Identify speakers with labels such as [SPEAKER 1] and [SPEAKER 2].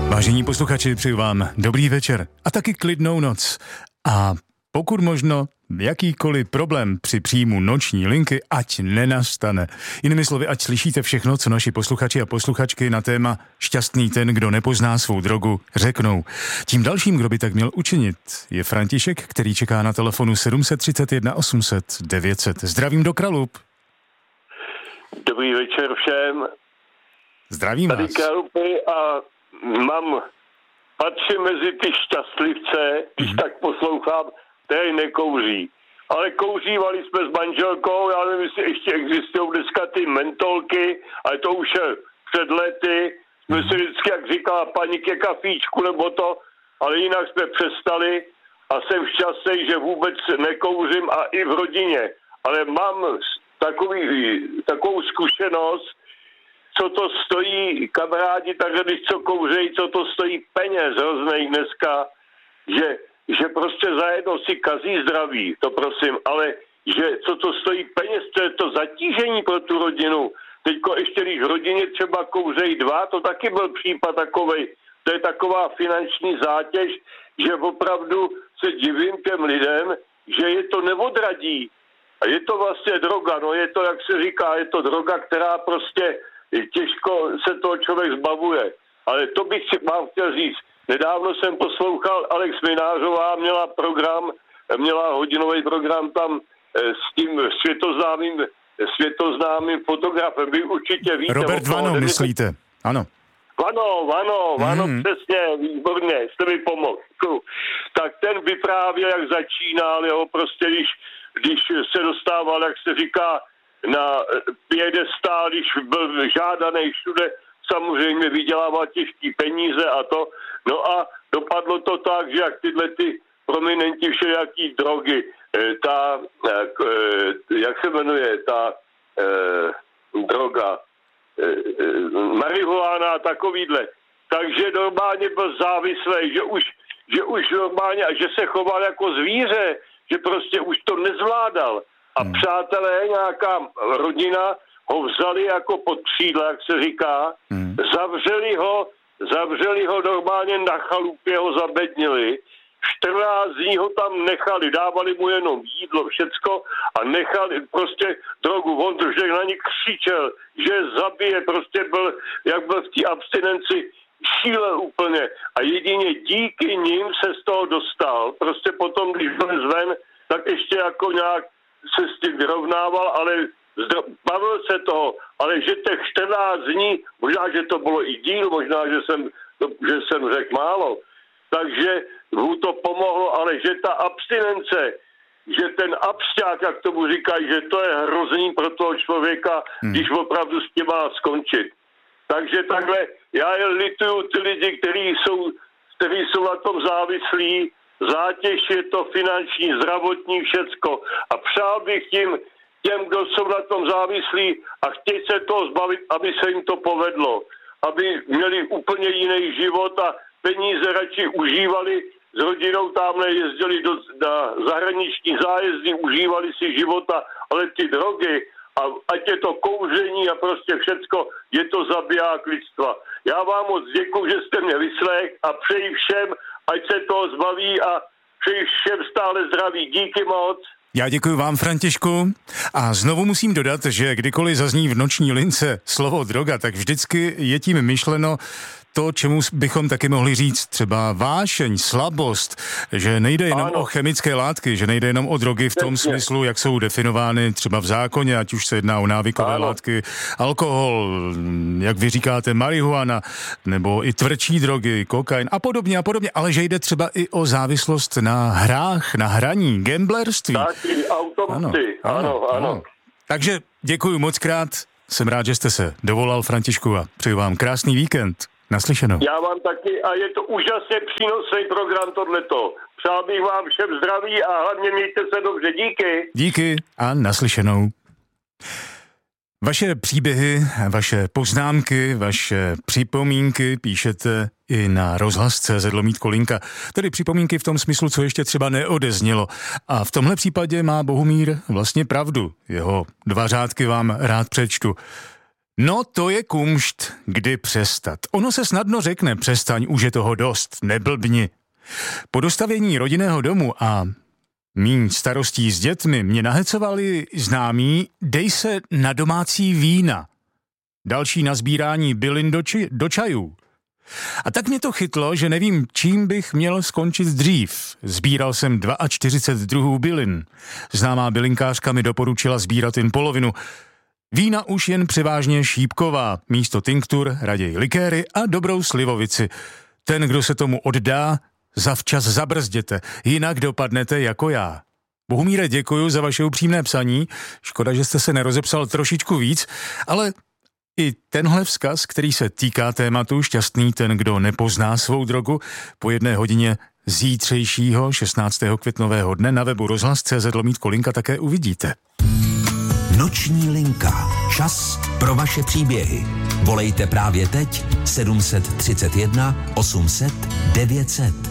[SPEAKER 1] Vážení posluchači, přeju vám dobrý večer a taky klidnou noc. A pokud možno, jakýkoliv problém při příjmu noční linky, ať nenastane. Jinými slovy, ať slyšíte všechno, co naši posluchači a posluchačky na téma šťastný ten, kdo nepozná svou drogu, řeknou. Tím dalším, kdo by tak měl učinit, je František, který čeká na telefonu 731 800 900. Zdravím do Kralup.
[SPEAKER 2] Dobrý večer všem.
[SPEAKER 1] Zdravím vás.
[SPEAKER 2] Tady Kralupy a patřím mezi ty šťastlivce, když tak poslouchám, který nekouří. Ale kouřívali jsme s manželkou, já nevím, jestli ještě existují dneska ty mentolky, ale to už je před lety. Jsme si vždycky, jak říkala paní, ke kafíčku nebo to, ale jinak jsme přestali a jsem šťastný, že vůbec nekouřím a i v rodině. Ale mám takovou zkušenost, co to stojí, kamarádi, takže když co kouřejí, co to stojí peněz hroznej dneska, že prostě zajedno si kazí zdraví, to prosím, ale že co to stojí peněz, to je to zatížení pro tu rodinu. Teďko ještě když v rodině třeba kouřejí dva, to taky byl případ takovej, to je taková finanční zátěž, že opravdu se divím těm lidem, že je to neodradí. A je to vlastně droga, no je to, jak se říká, je to droga, která prostě těžko se toho člověk zbavuje. Ale to bych si vám chtěl říct. Nedávno jsem poslouchal, Alex Minářová měla hodinový program tam s tím světoznámým fotografem. Vy určitě víte.
[SPEAKER 1] Robert Vano, myslíte? Ano.
[SPEAKER 2] Vano, přesně, výborně, jste mi pomohl. Tak ten vyprávěl, jak začínal, jo, prostě když se dostával, jak se říká, na piedestál, když byl žádaný všude, samozřejmě vydělával těžký peníze a to. No a dopadlo to tak, že jak tyhle ty prominenti všelijaký drogy, jak se jmenuje, ta droga, marihuana a takovýhle. Takže normálně byl závislý, že už normálně, že se choval jako zvíře, že prostě už to nezvládal. A přátelé, nějaká rodina ho vzali jako pod křídla, jak se říká, zavřeli ho normálně na chalupě, ho zabednili, 14 dní ho tam nechali, dávali mu jenom jídlo, všecko a nechali prostě drogu. On na ní křičel, že zabije, prostě jak byl v té abstinenci, šílel úplně. A jedině díky nim se z toho dostal. Prostě potom, když byl zven, tak ještě jako nějak se s tím vyrovnával, ale bavil se toho, ale že těch 14 dní, možná, že to bylo i díl, možná, že jsem řekl málo, takže mu to pomohlo, ale že ta abstinence, že ten absťák, jak tomu říkají, že to je hrozný pro toho člověka, když opravdu s tím má skončit. Takže takhle, já je lituju ty lidi, kteří jsou na tom závislí, zátěž je to finanční, zdravotní, všecko. A přál bych těm, kdo jsou na tom závislí a chtějí se toho zbavit, aby se jim to povedlo. Aby měli úplně jiný život a peníze radši užívali, s rodinou tamhle jezdili na zahraniční zájezdy, užívali si života, ale ty drogy, a ať je to kouření a prostě všecko, je to zabiják lidstva. Já vám moc děkuju, že jste mě vyslech a přeji všem, ať se toho zbaví a přeji všem stále zdraví. Díky moc.
[SPEAKER 1] Já děkuji vám, Františku. A znovu musím dodat, že kdykoliv zazní v noční lince slovo droga, tak vždycky je tím myšleno to, čemu bychom taky mohli říct třeba vášeň, slabost, že nejde jenom o chemické látky, že nejde jenom o drogy v tom smyslu, jak jsou definovány třeba v zákoně, ať už se jedná o návykové látky, alkohol, jak vy říkáte, marihuana, nebo i tvrdší drogy, kokain a podobně, ale že jde třeba i o závislost na hrách, na hraní, gamblerství.
[SPEAKER 2] Taky automaty, ano.
[SPEAKER 1] Takže děkuji mockrát, jsem rád, že jste se dovolal, Františku, a přeju vám krásný víkend. Naslyšenou.
[SPEAKER 2] Já vám taky a je to úžasně přínosný program tohleto. Přál bych vám všem zdraví a hlavně mějte se dobře. Díky.
[SPEAKER 1] Díky a naslyšenou. Vaše příběhy, vaše poznámky, vaše připomínky píšete i na rozhlas.cz/linka. Tedy připomínky v tom smyslu, co ještě třeba neodeznělo. A v tomhle případě má Bohumír vlastně pravdu. Jeho 2 řádky vám rád přečtu. No to je kumšt, kdy přestat. Ono se snadno řekne, přestaň, už je toho dost, neblbni. Po dostavění rodinného domu a míň starostí s dětmi mě nahecovali známí, dej se na domácí vína. Další na sbírání bylin do čajů. A tak mě to chytlo, že nevím, čím bych měl skončit dřív. Sbíral jsem 42 druhů bylin. Známá bylinkářka mi doporučila sbírat jen polovinu. Vína už jen převážně šípková, místo tinktur raději likéry a dobrou slivovici. Ten, kdo se tomu oddá, zavčas zabrzděte, jinak dopadnete jako já. Bohumíre, děkuju za vaše upřímné psaní, škoda, že jste se nerozepsal trošičku víc, ale i tenhle vzkaz, který se týká tématu šťastný ten, kdo nepozná svou drogu, po 1 hodině zítřejšího 16. květnového dne na webu rozhlas.cz/Linka také uvidíte.
[SPEAKER 3] Noční linka. Čas pro vaše příběhy. Volejte právě teď 731 800 900.